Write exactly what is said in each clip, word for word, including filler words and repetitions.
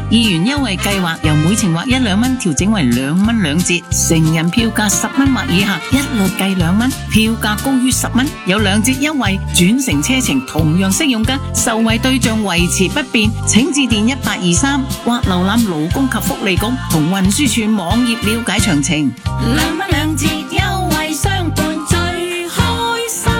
二元優惠計劃由每程劃一兩蚊調整為兩蚊兩折，成人票價十蚊或以下一律計兩蚊，票價高於十蚊有兩折優惠，轉乘車程同樣適用㗎，受惠對象維持不變，請致電一八二三或瀏覽勞工及福利局同運輸署網頁了解詳情。兩蚊兩折優惠相伴最開心。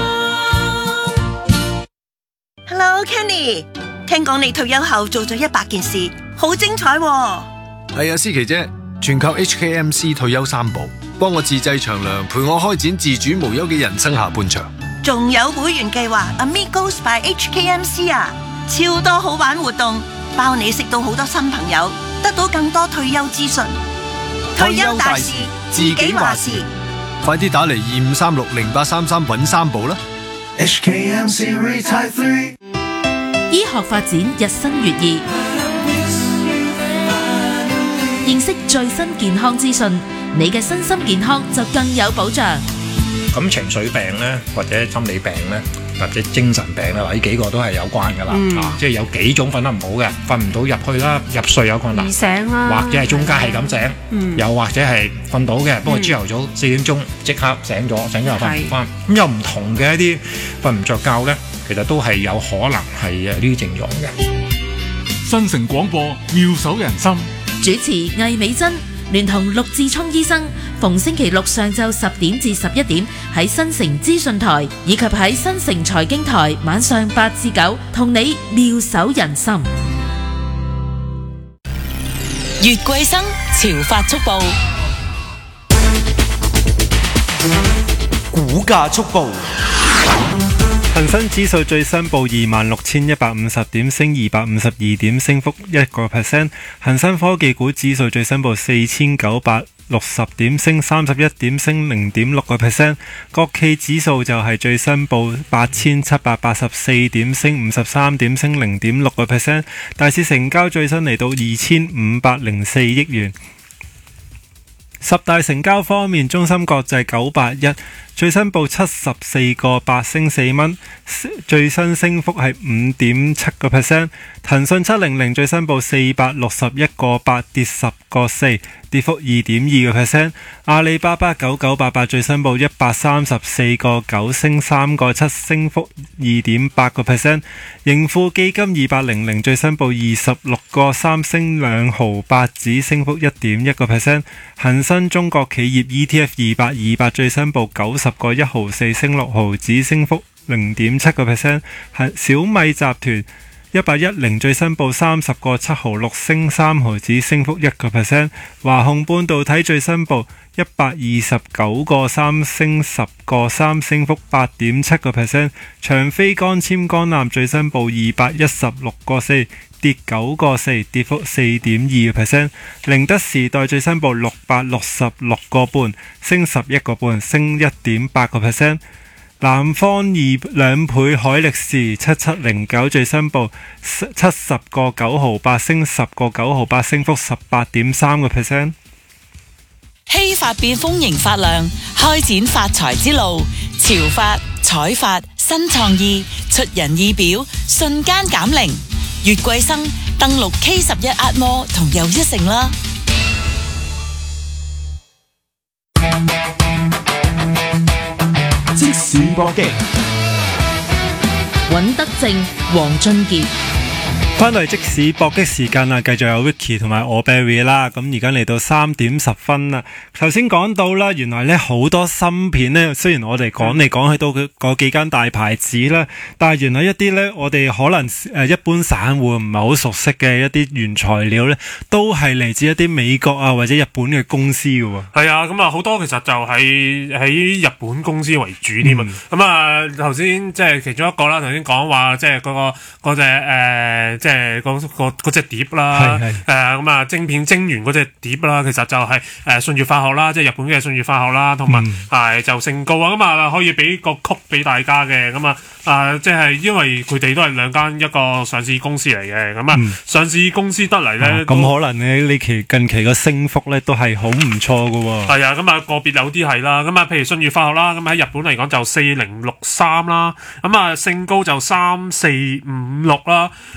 Hello Kenny， 聽講你退休後做咗一百件事，好精彩喎。 係啊，思琪姐，全靠 H K M C 退休三寶，幫我自製長糧，陪我開展自主無憂嘅人生下半場。 仲有會員計劃 Amigos by H K M C 啊，超多好玩活動，包你識到好多新朋友，得到更多退休資訊。退休大事自己話事， 快啲打嚟二五三六零八三三揾三寶啦。 H K M C Retire three， 醫學發展日新月異，認識最新健康資訊，你嘅身心健康就更有保障。 咁情緒病咧，或者心理病咧，或者精神病咧，嗱呢幾個都係有關噶啦，嗯啊、即係有幾種瞓得唔好嘅，瞓唔到入去啦，入睡有困難， 醒啦， 或者係中間係咁醒，嗯、又或者係瞓到嘅，不過朝頭早四點鐘即刻醒咗，醒咗又瞓唔翻，咁有唔同嘅一啲瞓唔着覺咧，其實都係有可能係誒呢啲症狀嘅。 新城廣播妙手仁心， 主持魏美珍聯同陸志聰醫生，逢星期六上晝十點至十一點喺新城資訊台以及喺新城財經台晚上八至九，同你妙手仁心。 月桂生潮發速報， 股價速報。 恒生指數最新報二萬六千一百五十點，升二百五十二點，升幅一個 percent。恒生科技股指數最新報四千九百六十點，升三十一點，升零點六個 percent。國企指數就係最新報八千七百八十四點，升五十三點，升零點六個 percent。大市成交最新嚟到二千五百零四億元。十大成交方面，中芯國際九百一最新報七十四個八，升四蚊，最新升幅係五點七個 percent。騰訊七零零最新報四百六十一個八，跌十個四，跌幅二點二個 percent。阿里巴巴九九八八最新報一百三十四個九，升三個七，升幅二點八個 percent。盈富基金二百零零最新報二十六個三，升兩毫八子，升幅一點一個 percent。恒生中國企業 E T F 二百二百最新報九十個一毫四，升六毫子，升幅零點七個 percent。小米集團一百一十最新報三十個七毫六，升三毫子，升幅一個 percent。華虹半導體最新報一百二十九個三，升十個三，升幅八點七個 percent。長飛光纖光纜最新報二百一十六個四，跌九個四，跌幅四點二個 percent。寧德時代最新報六百六十六個半，升十一個半，升一點八個 percent。南方二兩倍海力士七七零九最新報七十個九毫八，升十個九毫八，升幅十八點三個 percent。 希發變豐盈發亮，開展發財之路。潮發、彩發、新創意，出人意表，瞬間減齡。月桂生登錄 K 十一 Atmore 同又一城啦。 即時搏擊， 尹德正、黃俊傑。 翻嚟即時搏擊時間啦，繼續有 Vicky 同埋我 Barry 啦。咁而家嚟到三點十分啦。頭先講到啦，原來咧好多芯片咧，雖然我哋講嚟講去到嗰幾間大牌子啦，但係原來一啲咧我哋可能誒一般散戶唔係好熟悉嘅一啲原材料咧，都係嚟自一啲美國啊或者日本嘅公司嘅喎。 係啊，咁啊好多其實就係喺日本公司為主添啊。咁啊頭先即係其中一個啦，頭先講話即係嗰個嗰隻誒即係嗰嗰嗰隻碟啦，誒咁啊晶片晶圓嗰隻碟啦，其實就係誒信越化學啦，即係日本嘅信越化學啦，同埋係就勝高啊，咁啊可以俾個曲俾大家嘅，咁啊啊即係因為佢哋都係兩間一個上市公司嚟嘅，咁啊、嗯、上市公司得嚟咧，咁、 啊、可能咧呢期近期個升幅咧都係好唔錯㗎喎。 係啊，咁啊個別有啲係啦，咁啊譬如信越化學啦，咁喺日本嚟講就四零六三啦，咁啊勝高就三四五六啦，咁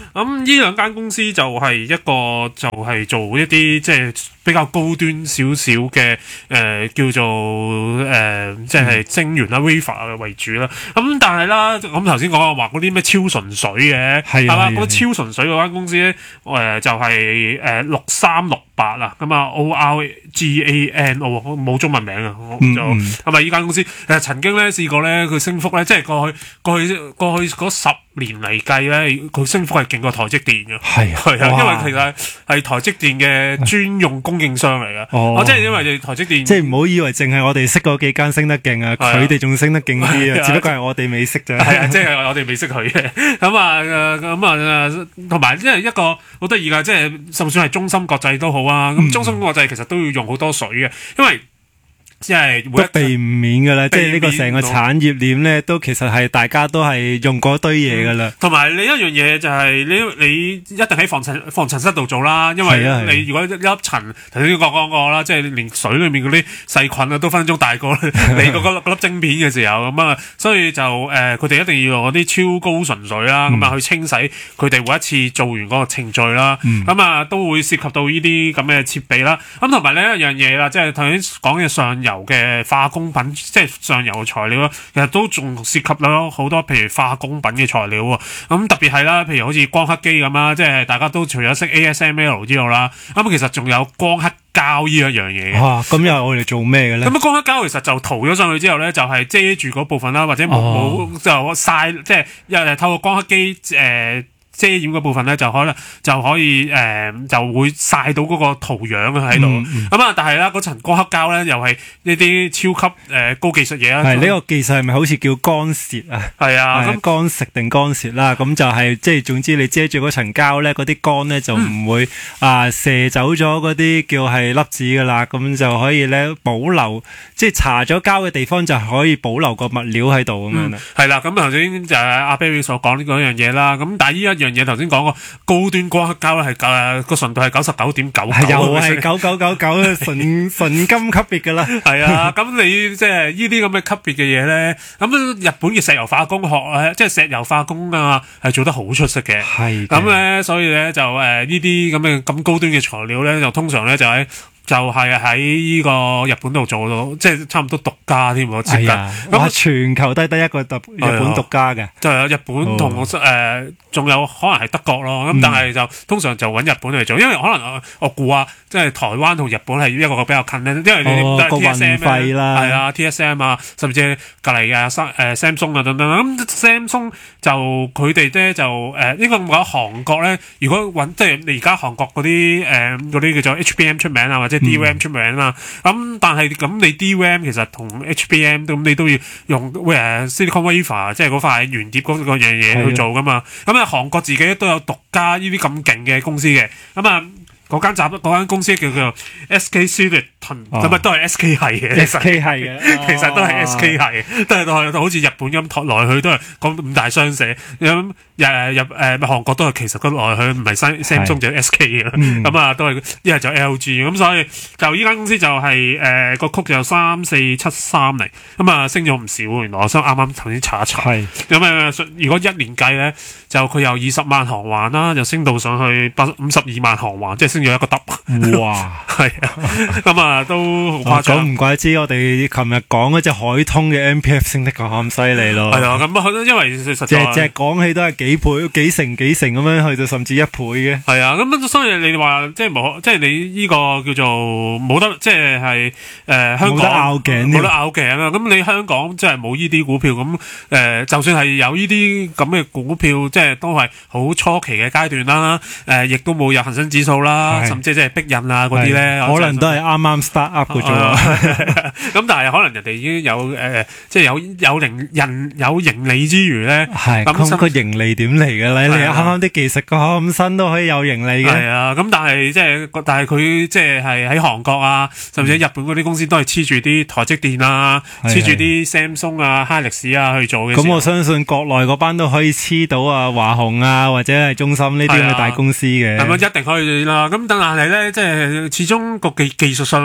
呢兩間公司就係一個就係做一啲即係比較高端少少嘅誒叫做誒即係晶圓啦 wafer 為主啦。咁但係啦，咁頭先講話嗰啲咩超純水嘅係嘛？嗰超純水嗰間公司咧誒就係誒六三六八啊，咁啊 O R G A N 哦冇中文名啊，就係咪呢間公司誒曾經咧試過咧佢升幅咧即係過去過去過去嗰十年嚟計咧，佢升幅係勁過台積電嘅，係係啊，因為其實係台積電嘅專用供應商嚟嘅，哦，即係因為台積電，即係唔好以為淨係我哋識嗰幾間升得勁啊，佢哋仲升得勁啲啊，只不過係我哋未識啫，係啊，即係我哋未識佢嘅，咁啊咁啊，同埋即係一個好得意㗎，即係就算係中芯國際都好啊，咁中芯國際其實都要用好多水嘅，因為即係都避唔免噶啦，即係呢個成個產業鏈咧，都其實係大家都係用嗰堆嘢噶啦。同埋另一樣嘢就係你你一定喺防塵防塵室度做啦，因為你如果一粒塵頭先講講過啦，即係連水裏面嗰啲細菌啊都分分鐘大過你嗰嗰粒晶片嘅時候咁啊，所以就誒佢哋一定要用嗰啲超高純水啦，咁啊、嗯、去清洗佢哋每一次做完嗰個程序啦，咁啊、嗯、都會涉及到呢啲咁嘅設備啦。咁同埋另一樣嘢啦，即係頭先講嘅上游嘅化工品，即係上游材料，其實都仲涉及咗好多，譬如化工品嘅材料喎。咁特別係啦，譬如好似光刻機咁啦，即係大家都除咗識 A S M L 之後啦，咁其實仲有光刻膠呢一樣嘢嘅。哇！咁又係我哋做咩嘅咧？咁啊，光刻膠其實就塗咗上去之後咧，就係、是、遮住嗰部分啦，或者冇冇、哦、就曬，即係又透過光刻機誒。呃遮掩嗰部分咧，就可能就可以誒、呃，就會曬到嗰個圖樣喺度。咁、嗯、啊，但係啦，嗰層光刻膠咧，又係呢啲超級誒、呃、高技術嘢啦。係呢、這個技術係咪好似叫乾蝕啊？係啊，咁乾蝕定乾蝕啦。咁就係即係總之，你遮住嗰層膠咧，嗰啲乾咧就唔會、嗯、啊射走咗嗰啲叫係粒子噶啦。咁就可以咧保留，即係搽咗膠嘅地方就可以保留個物料喺度咁樣啦。係啦，咁頭先就係阿 Barry 所講呢嗰樣嘢啦。咁但係呢一樣嘢頭先講個高端光刻膠咧係誒個純度係九十九點九九，又係九九九九純純金級別噶啦。係啊，咁你即係呢啲咁嘅級別嘅嘢咧，咁日本嘅石油化工學誒，即係石油化工啊，係做得好出色嘅。係咁咧，所以咧就誒呢啲咁嘅咁高端嘅材料咧，就通常咧就喺就係喺呢個日本度做到，即係差唔多獨家添喎，接近。咁全球都係得一個特日本獨家嘅，就係日本同誒，仲有可能係德國咯。咁但係就通常就揾日本嚟做，因為可能我估啊，即係台灣同日本係一個比較近咧，因為你都係 T S M 啦，係啊 T S M 啊，甚至隔離嘅三誒 Samsung 啊等等。咁 Samsung 就佢哋咧就誒應該咁講，韓國咧如果揾即係你而家韓國嗰啲誒嗰啲叫做 H B M 出名啊，或者 D R A M 出名啦，咁、嗯、但係咁你 D R A M 其實同 H B M 咁你都要用誒 Silicon Wafer， 即係嗰塊圓碟嗰嗰樣嘢去做噶嘛。咁啊韓國自己都有獨家呢啲咁勁嘅公司嘅，咁啊嗰間集嗰間公司叫做 S K Silicon， 咁啊都係 S K 係嘅 ，S K 係嘅，其實都係 S K 係，都係都係好似日本咁托來去都係講五大商社咁。誒入誒韓國都係其實個來去唔係 Samsung 就 S K 嘅，咁啊都係一係就 L G， 咁所以就依間公司就係誒個曲就三四七三零，咁啊升咗唔少，原來我想啱啱頭先查一查，咁啊如果一年計咧，就佢由二十萬航環啦，就升到上去百五十二萬航環，即係升咗一個 double。哇！係啊，咁啊都好誇張。咁唔怪之我哋琴日講嗰隻海通嘅 M P F 升得咁犀利咯。係啊，咁啊因為實在隻隻講起都係幾倍幾成幾成咁樣去到甚至一倍嘅。係啊，咁所以你話即係冇，即係你呢個叫做冇得，即係係誒香港冇得拗頸，冇得拗頸啊！咁你香港即係冇呢啲股票，咁誒、呃、就算係有呢啲咁嘅股票，即係都係好初期嘅階段啦。誒、呃，亦都冇入恒生指數啦，甚至即係逼印啊嗰啲咧，可能都係啱啱 start up 嘅啫。咁但係可能人哋已經有誒、呃，即係有有盈人有盈利之餘咧，係咁個盈利點嚟嘅咧？你啱啱啲技術咁新都可以有盈利嘅。係啊，咁但係即係，但係佢即係係喺韓國啊，甚至喺日本嗰啲公司都係黐住啲台積電啊，黐住啲 Samsung 啊、Hynix 啊去做嘅。咁我相信國內嗰班都可以黐到啊華虹啊或者係中芯呢啲咁嘅大公司嘅。係咪一定可以啦？咁但係咧，即係始終個技技術上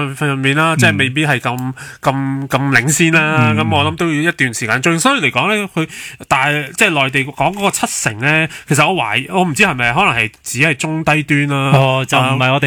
上上面啦，即係未必係咁咁咁領先啦。咁、嗯、我諗都要一段時間追。所以嚟講咧，佢但係即係內地講嗰個七成咧，其實我懷疑，我唔知係咪可能係只係中低端啦。 哦，就唔係我哋。